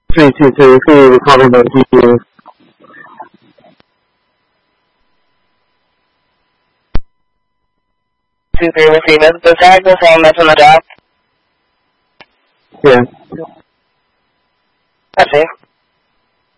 322 sí, recording on GPU. 2-3 receiver. The tag the same as on the job. Yeah. I see.